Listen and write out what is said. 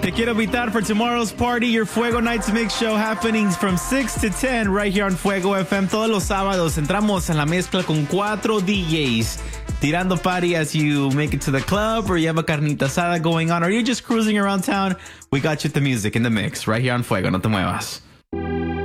Te quiero invitar for tomorrow's party, your Fuego Nights Mix show happening from 6 to 10 right here on Fuego FM. Todos los sábados entramos en la mezcla con 4 DJs. Tirando party as you make it to the club, or you have a carnita asada going on, or you're just cruising around town. We got you the music in the mix right here on Fuego. No te muevas.